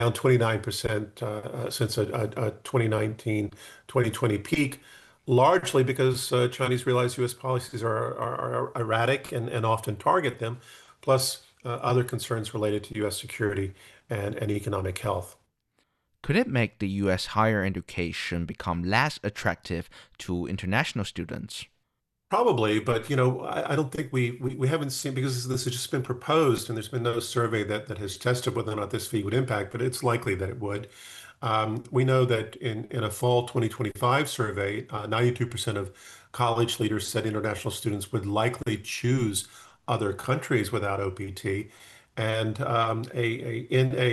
down 29% since a 2019, 2020 peak, largely because Chinese realize U.S. policies are erratic and often target them, plus other concerns related to U.S. security and economic health. Could it make the U.S. higher education become less attractive to international students? Probably, but I don't think we haven't seen because this has just been proposed and there's been no survey that has tested whether or not this fee would impact, but it's likely that it would. We know that in a fall 2025 survey, 92% of college leaders said international students would likely choose other countries without OPT. And a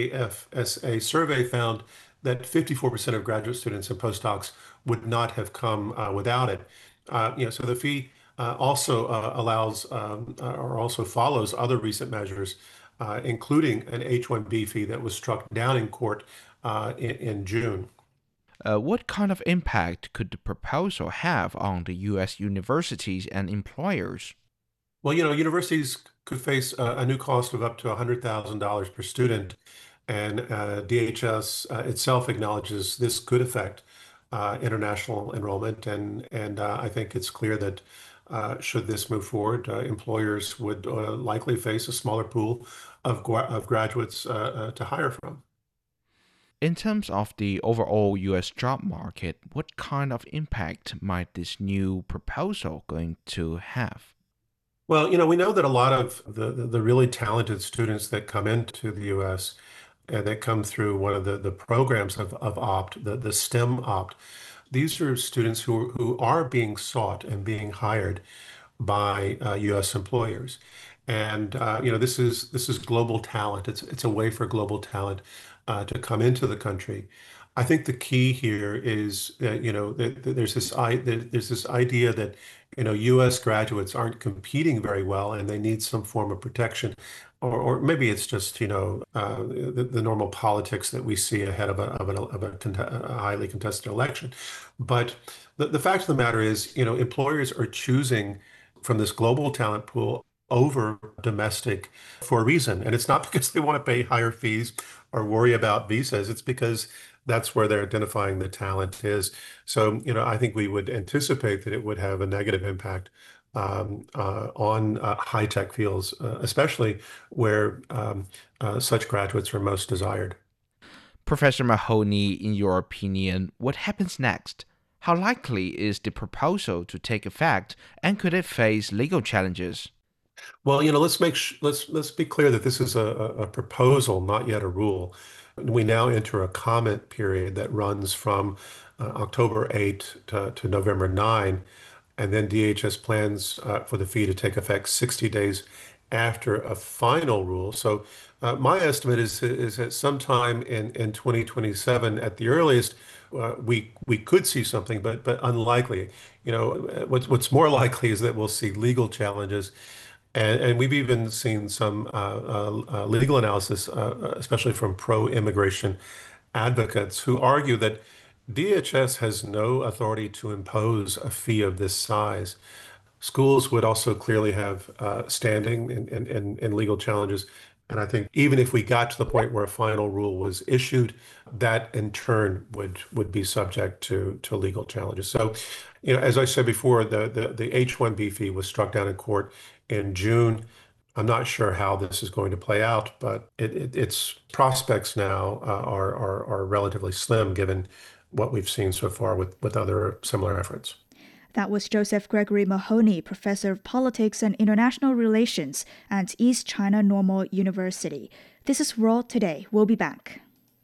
NAFSA survey found that 54% of graduate students and postdocs would not have come without it. So the fee also allows or also follows other recent measures, including an H-1B fee that was struck down in court in June. What kind of impact could the proposal have on the U.S. universities and employers? Well, universities could face a new cost of up to $100,000 per student, and DHS itself acknowledges this could affect international enrollment, and I think it's clear that should this move forward, employers would likely face a smaller pool of graduates to hire from. In terms of the overall U.S. job market, what kind of impact might this new proposal going to have? Well, we know that a lot of the really talented students that come into the U.S. and that come through one of the programs of OPT, the STEM OPT, these are students who are being sought and being hired by U.S. employers. And this is global talent. It's a way for global talent to come into the country. I think the key here is that there's this idea that U.S. graduates aren't competing very well and they need some form of protection, or maybe it's just the normal politics that we see ahead of a highly contested election. But the fact of the matter is, employers are choosing from this global talent pool over domestic for a reason. And it's not because they want to pay higher fees or worry about visas. It's because that's where they're identifying the talent is. So, I think we would anticipate that it would have a negative impact on high-tech fields, especially where such graduates are most desired. Professor Mahoney, in your opinion, what happens next? How likely is the proposal to take effect, and could it face legal challenges? Well, let's be clear that this is a proposal, not yet a rule. We now enter a comment period that runs from October 8 to November 9, and then DHS plans for the fee to take effect 60 days after a final rule. So my estimate is that sometime in 2027 at the earliest, we could see something, but unlikely. What's more likely is that we'll see legal challenges. And we've even seen some legal analysis, especially from pro-immigration advocates, who argue that DHS has no authority to impose a fee of this size. Schools would also clearly have standing and legal challenges. And I think even if we got to the point where a final rule was issued, that in turn would be subject to legal challenges. So, as I said before, the H-1B fee was struck down in court in June. I'm not sure how this is going to play out, but its prospects now are relatively slim given what we've seen so far with other similar efforts. That was Joseph Gregory Mahoney, professor of politics and international relations at East China Normal University. This is World Today. We'll be back.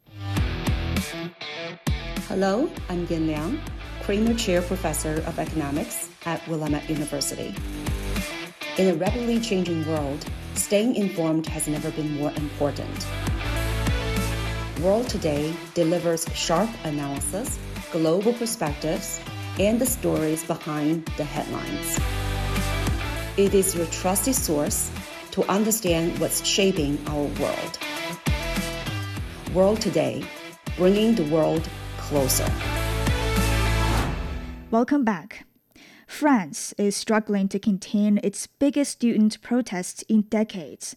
Hello, I'm Yin Liang, Kramer Chair Professor of Economics at Willamette University. In a rapidly changing world, staying informed has never been more important. World Today delivers sharp analysis, global perspectives, and the stories behind the headlines. It is your trusted source to understand what's shaping our world. World Today, bringing the world closer. Welcome back. France is struggling to contain its biggest student protests in decades.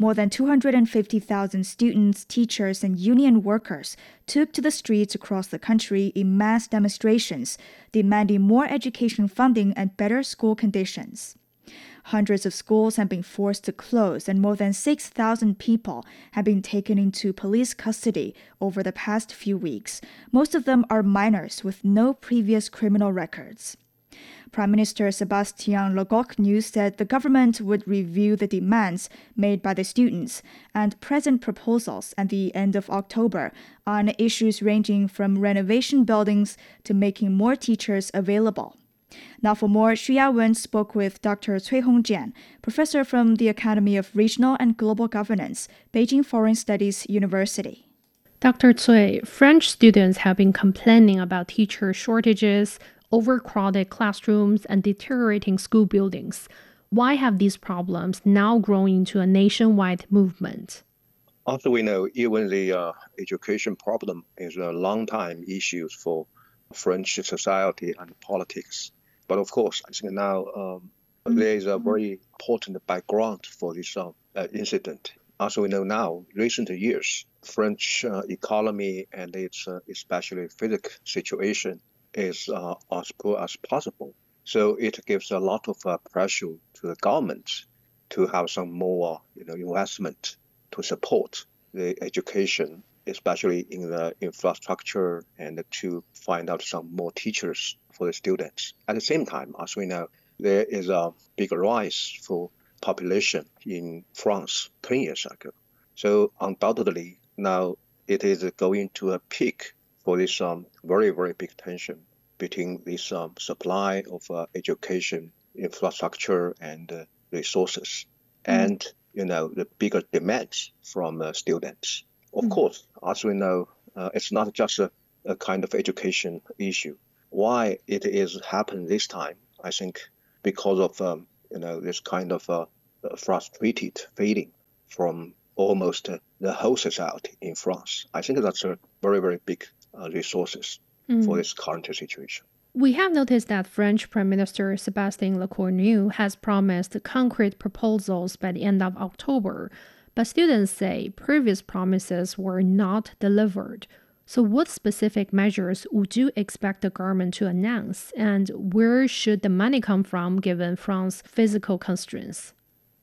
more than 250,000 students, teachers, and union workers took to the streets across the country in mass demonstrations, demanding more education funding and better school conditions. Hundreds of schools have been forced to close, and more than 6,000 people have been taken into police custody over the past few weeks. Most of them are minors with no previous criminal records. Prime Minister Sébastien Lecornu said the government would review the demands made by the students and present proposals at the end of October on issues ranging from renovation buildings to making more teachers available. Now for more, Xu Yawen spoke with Dr. Cui Hongjian, professor from the Academy of Regional and Global Governance, Beijing Foreign Studies University. Dr. Cui, French students have been complaining about teacher shortages, overcrowded classrooms, and deteriorating school buildings. Why have these problems now grown into a nationwide movement? Also, we know even the education problem is a long-time issue for French society and politics. But of course, I think now there is a very important background for this incident. Also, we know now, recent years, French economy and its especially physical situation is as poor as possible. So it gives a lot of pressure to the government to have some more investment to support the education, especially in the infrastructure, and to find out some more teachers for the students. At the same time, as we know, there is a big rise for population in France 10 years ago. So undoubtedly, now it is going to a peak for this very, very big tension between this supply of education, infrastructure, and resources, and the bigger demands from students. Of course, as we know, it's not just a kind of education issue. Why it is happening this time? I think because of this kind of frustrated feeling from almost the whole society in France. I think that's a very, very big resources for this current situation. We have noticed that French Prime Minister Sébastien Lecornu has promised concrete proposals by the end of October, but students say previous promises were not delivered. So what specific measures would you expect the government to announce, and where should the money come from given France's physical constraints?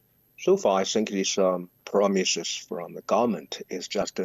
So far, I think these promises from the government is just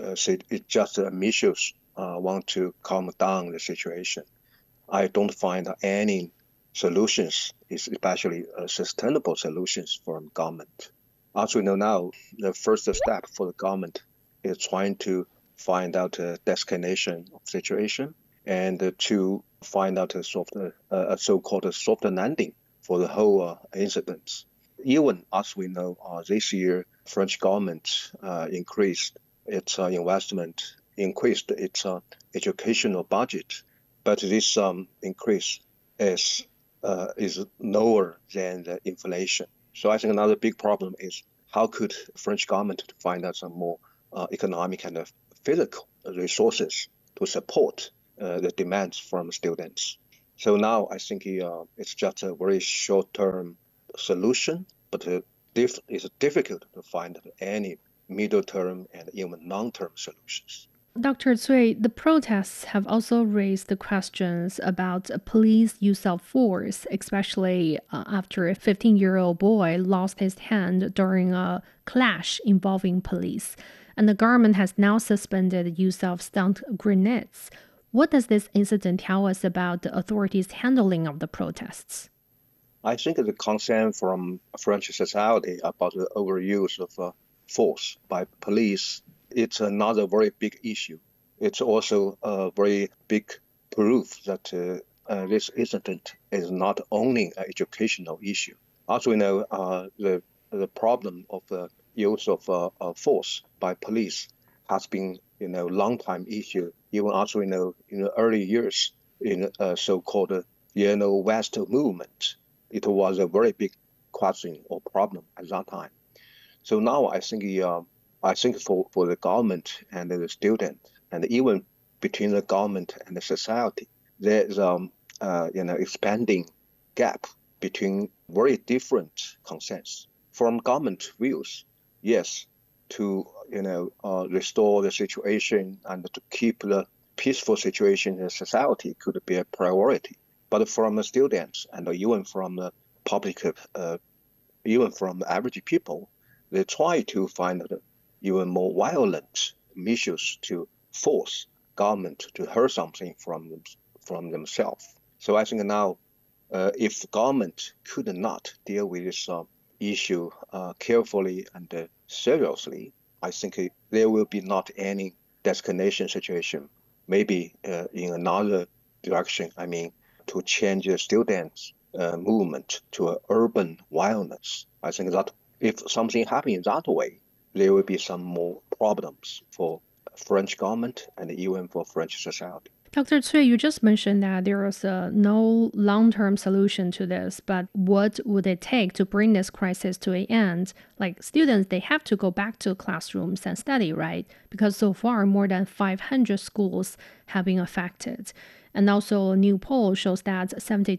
measures want to calm down the situation. I don't find any solutions, especially sustainable solutions from government. As we know now, the first step for the government is trying to find out a destination of situation and to find out a so-called soft landing for the whole incident. Even as we know, this year, French government increased its investment, increased its educational budget, but this increase is lower than the inflation. So I think another big problem is how could French government find out some more economic and physical resources to support the demands from students. So now I think it's just a very short-term solution, but it's difficult to find any middle-term and even long-term solutions. Dr. Cui, the protests have also raised the questions about police use of force, especially after a 15-year-old boy lost his hand during a clash involving police. And the government has now suspended the use of stun grenades. What does this incident tell us about the authorities' handling of the protests? I think the concern from French society about the overuse of force by police, it's another very big issue. It's also a very big proof that this incident is not only an educational issue. As we know, the problem of the use of force by police has been long time issue. Even as we know, in the early years in so-called Yellow Vest movement, it was a very big question or problem at that time. So now I think for the government and the student, and even between the government and the society, there's expanding gap between very different concerns. From government views, yes, to restore the situation and to keep the peaceful situation in society could be a priority. But from the students and even from the public, even from the average people, they try to find even more violent measures to force government to hear something from themselves. So I think now, if government could not deal with this issue carefully and seriously, I think there will be not any destination situation. Maybe in another direction, I mean, to change the students' movement to urban violence. I think that if something happens in that way, there will be some more problems for French government and even for French society. Dr. Cui, you just mentioned that there is no long-term solution to this, but what would it take to bring this crisis to an end? Like students, they have to go back to classrooms and study, right? Because so far, more than 500 schools have been affected. And also, a new poll shows that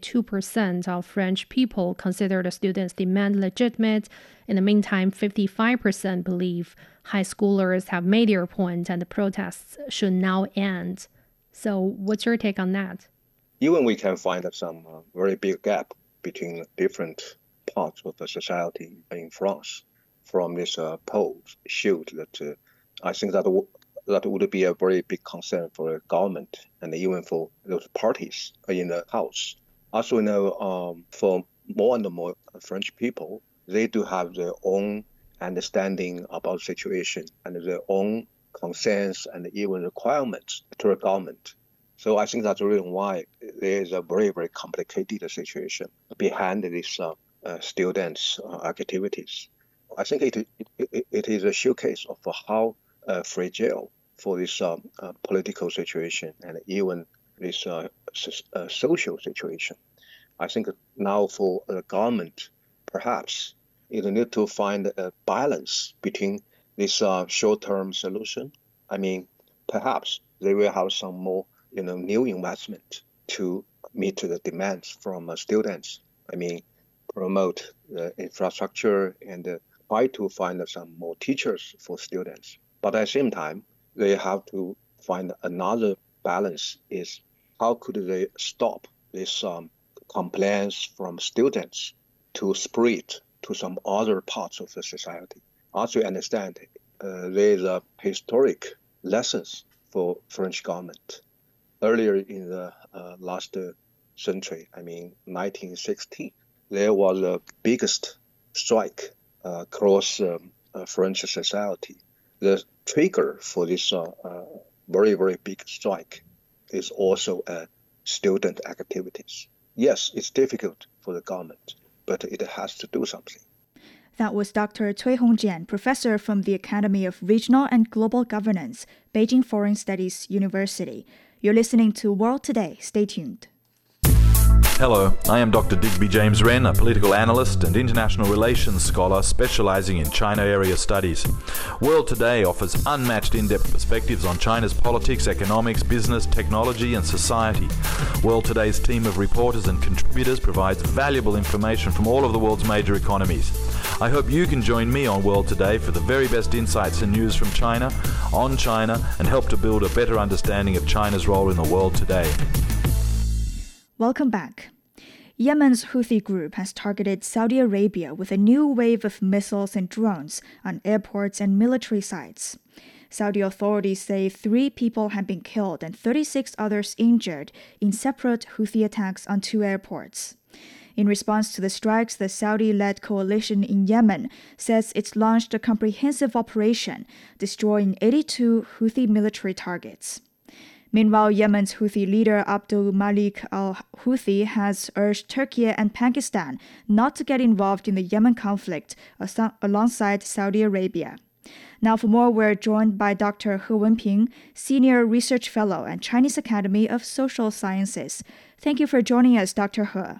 72% of French people consider the students' demand legitimate. In the meantime, 55% believe high schoolers have made their point and the protests should now end. So what's your take on that? Even we can find some very big gap between different parts of the society in France from this polls showed that I think that would be a very big concern for the government and even for those parties in the house. As we know, for more and more French people, they do have their own understanding about the situation and their own concerns and even requirements to the government. So I think that's the reason why there is a very, very complicated situation behind these students' activities. I think it is a showcase of how fragile for this political situation and even this social situation. I think now for the government, perhaps it need to find a balance between this short-term solution. I mean, perhaps they will have some more, new investment to meet the demands from students. I mean, promote the infrastructure and try to find some more teachers for students. But at the same time, they have to find another balance is how could they stop this complaints from students to spread to some other parts of the society. As we understand, there is a historic lessons for French government. Earlier in the last century, I mean 1960, there was the biggest strike across French society. The trigger for this very, very big strike is also student activities. Yes, it's difficult for the government, but it has to do something. That was Dr. Cui Hongjian, professor from the Academy of Regional and Global Governance, Beijing Foreign Studies University. You're listening to World Today. Stay tuned. Hello, I am Dr. Digby James Wren, a political analyst and international relations scholar specializing in China area studies. World Today offers unmatched in-depth perspectives on China's politics, economics, business, technology and society. World Today's team of reporters and contributors provides valuable information from all of the world's major economies. I hope you can join me on World Today for the very best insights and news from China, on China, and help to build a better understanding of China's role in the world today. Welcome back. Yemen's Houthi group has targeted Saudi Arabia with a new wave of missiles and drones on airports and military sites. Saudi authorities say 3 people have been killed and 36 others injured in separate Houthi attacks on 2 airports. In response to the strikes, the Saudi-led coalition in Yemen says it's launched a comprehensive operation, destroying 82 Houthi military targets. Meanwhile, Yemen's Houthi leader Abdul Malik al-Houthi has urged Turkey and Pakistan not to get involved in the Yemen conflict alongside Saudi Arabia. Now for more, we're joined by Dr. He Wenping, Senior Research Fellow at Chinese Academy of Social Sciences. Thank you for joining us, Dr. He.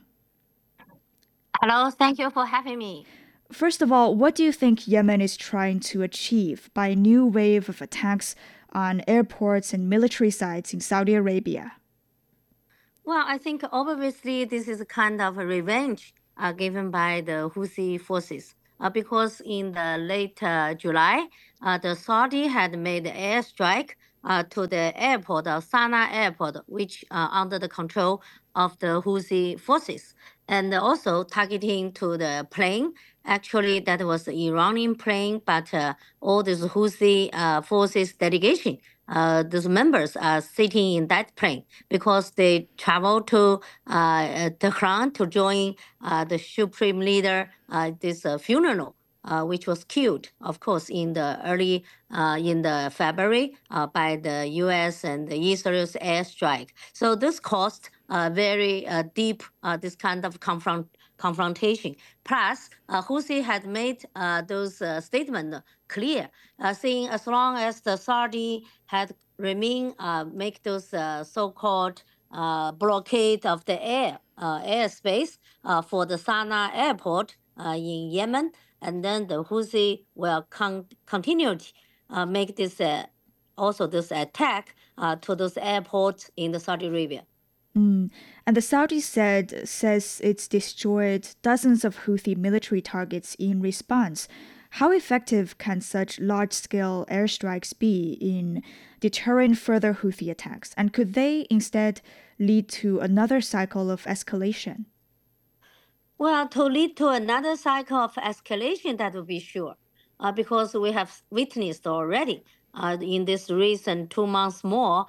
Hello, thank you for having me. First of all, what do you think Yemen is trying to achieve by a new wave of attacks on airports and military sites in Saudi Arabia? Well, I think obviously this is a kind of a revenge given by the Houthi forces because in the late July, the Saudi had made airstrike to the airport of Sana'a airport, which under the control of the Houthi forces, and also targeting to the plane. Actually, that was the Iranian plane, but all these Houthi forces delegation, those members are sitting in that plane because they travel to Tehran to join the supreme leader this funeral. Which was killed, of course, in the early in the February by the U.S. and the Israel's airstrike. So this caused very deep this kind of confrontation. Plus, Houthi had made those statements clear, saying as long as the Saudi had remain make those so-called blockade of the airspace for the Sana'a airport in Yemen, and then the Houthi will continue to make this also this attack to those airports in the Saudi Arabia. And the Saudis says it's destroyed dozens of Houthi military targets in response. How effective can such large-scale airstrikes be in deterring further Houthi attacks? And could they instead lead to another cycle of escalation? Well, to lead to another cycle of escalation, that would be sure, because we have witnessed already in this recent 2 months more,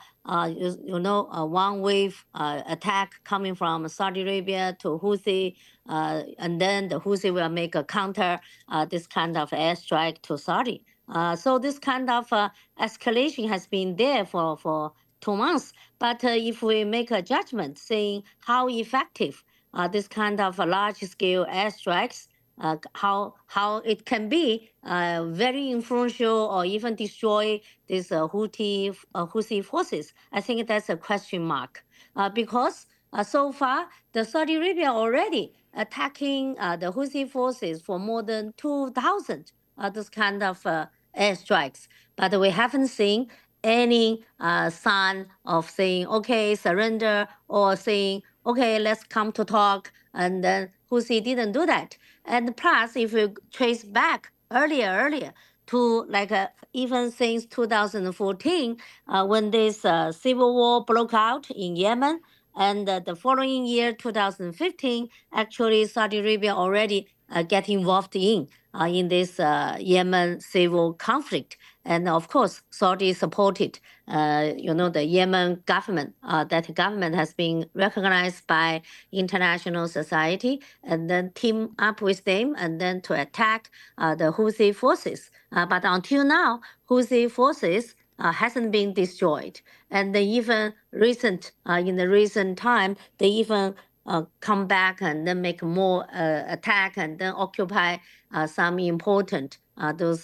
one wave attack coming from Saudi Arabia to Houthi, and then the Houthi will make a counter this kind of airstrike to Saudi. So this kind of escalation has been there for 2 months. But if we make a judgment saying how effective this kind of large-scale airstrikes, how it can be very influential or even destroy these Houthi forces, I think that's a question mark. Because so far, the Saudi Arabia already attacking the Houthi forces for more than 2,000 this kind of airstrikes, but we haven't seen any sign of saying, okay, surrender, or saying, okay, let's come to talk. And then Houthi didn't do that. And plus, if you trace back earlier to like even since 2014, when this civil war broke out in Yemen, and the following year, 2015, actually Saudi Arabia already get involved in this Yemen civil conflict. And of course, Saudi supported, the Yemen government. That government has been recognized by international society, and then team up with them, and then to attack the Houthi forces. But until now, Houthi forces hasn't been destroyed, and they even in the recent time, they even come back and then make more attack and then occupy some important those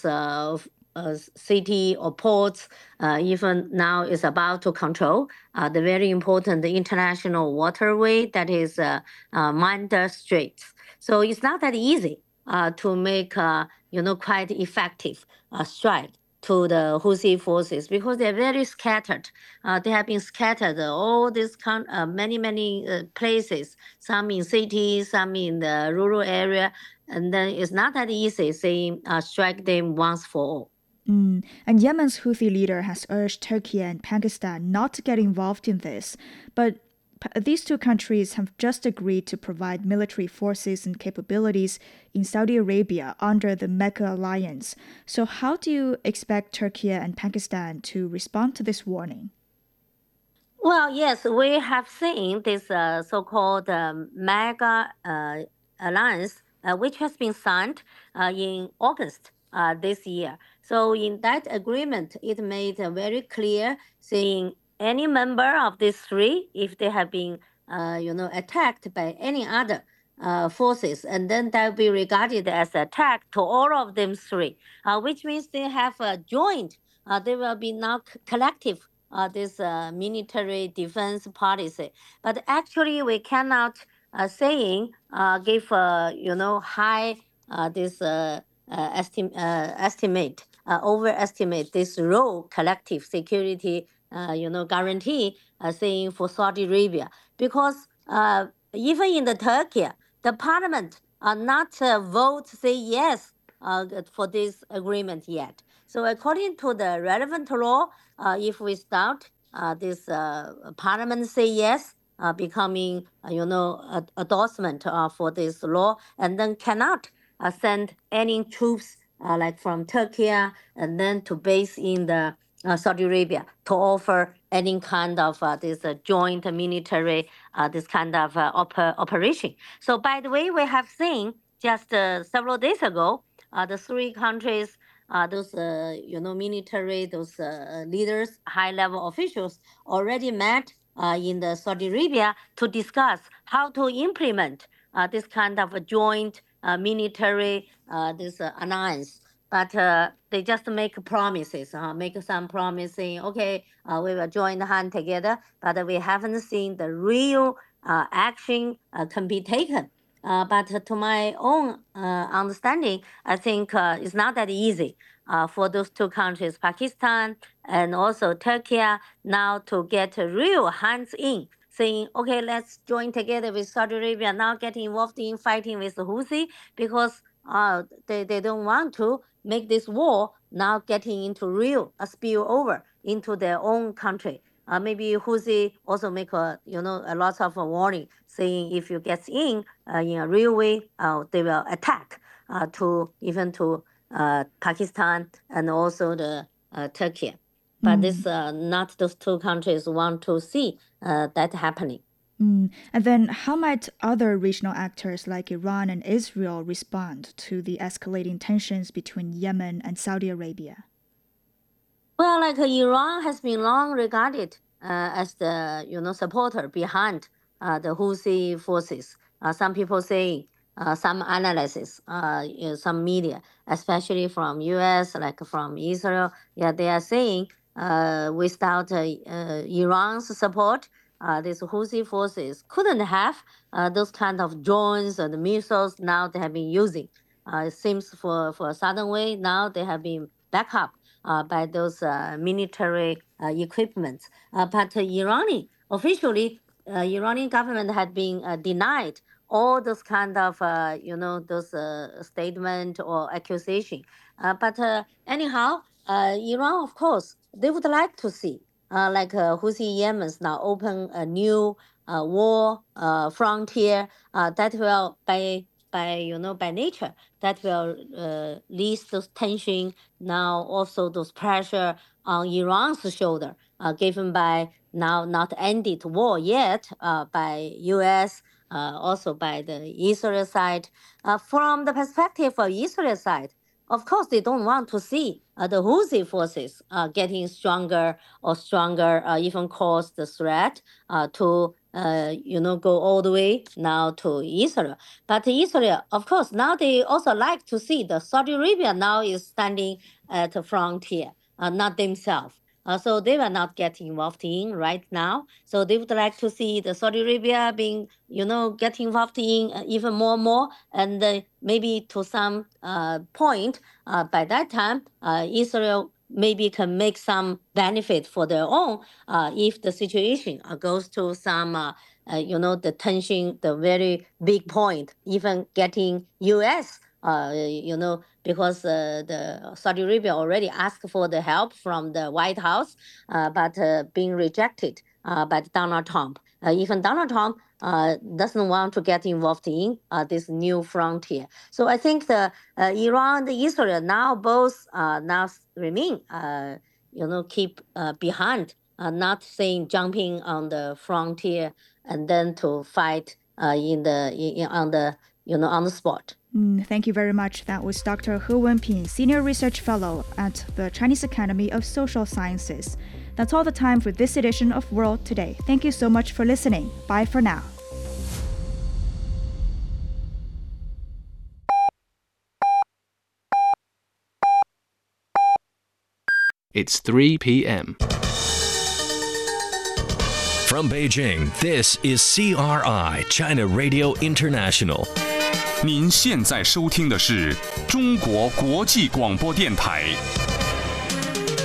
city or ports. Even now is about to control the very important international waterway that is Manda Straits. So it's not that easy to make quite effective strike to the Houthi forces because they're very scattered. They have been scattered all these many places, some in cities, some in the rural area, and then it's not that easy saying strike them once for all. And Yemen's Houthi leader has urged Turkey and Pakistan not to get involved in this, but these two countries have just agreed to provide military forces and capabilities in Saudi Arabia under the Mecca Alliance. So how do you expect Turkey and Pakistan to respond to this warning? Well, yes, we have seen this so-called Mega Alliance, which has been signed in August this year. So in that agreement, it made very clear saying any member of these three, if they have been, attacked by any other forces, and then that will be regarded as attack to all of them three, which means they have joined. They will be now collective this military defense policy. But actually, we cannot give high this estimate overestimate this role collective security guarantee saying for Saudi Arabia because even in the Turkey the parliament not vote say yes for this agreement yet. So according to the relevant law, if we start this parliament say yes, becoming endorsement for this law, and then cannot send any troops like from Turkey and then to base in the Saudi Arabia to offer any kind of this joint military this kind of operation. So by the way, we have seen just several days ago, the three countries, those military, those leaders, high-level officials already met in the Saudi Arabia to discuss how to implement this kind of a joint military this alliance. But they just make promises, make some promising, okay, we will join the hand together, but we haven't seen the real action can be taken. But to my own understanding, I think it's not that easy for those two countries, Pakistan and also Turkey, now to get real hands in, saying, okay, let's join together with Saudi Arabia, now get involved in fighting with the Houthi, because they don't want to make this war now getting into real spill over into their own country. Maybe Houthi also make a lot of warning, saying if you get in a real way, they will attack to Pakistan and also the Turkey. But this not those two countries want to see that happening. And then how might other regional actors like Iran and Israel respond to the escalating tensions between Yemen and Saudi Arabia? Well, like Iran has been long regarded as the supporter behind the Houthi forces. Some people say, some analysis, some media, especially from U.S., like from Israel, they are saying without Iran's support, these Houthi forces couldn't have those kind of drones and missiles now they have been using. It seems for a certain way now they have been backed up by those military equipment. But officially, Iranian government had been denied all those kind of, those statement or accusation. But anyhow, Iran, of course, they would like to see like Houthi Yemen's now open a new war frontier that will by nature that will release those tension, now also those pressure on Iran's shoulder, given by now not ended war yet by U.S., also by the Israel side. From the perspective of Israel side, of course, they don't want to see the Houthi forces getting stronger, even cause the threat to go all the way now to Israel. But Israel, of course, now they also like to see the Saudi Arabia now is standing at the frontier, not themselves. So they will not get involved in right now. So they would like to see the Saudi Arabia being, get involved in even more and more. And maybe to some point, by that time, Israel maybe can make some benefit for their own if the situation goes to some, the tension, the very big point, even getting U.S., because the Saudi Arabia already asked for the help from the White House, but being rejected by Donald Trump. Even Donald Trump doesn't want to get involved in this new frontier. So I think the Iran and Israel now both now remain, keep behind, not saying jumping on the frontier and then to fight on the spot. Thank you very much. That was Dr. He Wenping, Senior Research Fellow at the Chinese Academy of Social Sciences. That's all the time for this edition of World Today. Thank you so much for listening. Bye for now. It's 3 p.m. From Beijing, this is CRI, China Radio International. 您现在收听的是中国国际广播电台。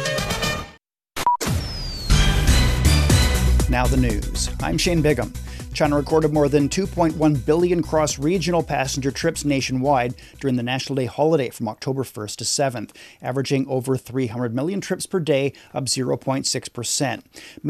Now the news. I'm Shane Bigham. China recorded more than 2.1 billion cross-regional passenger trips nationwide during the National Day holiday from October 1st to 7th, averaging over 300 million trips per day, up 0.6%.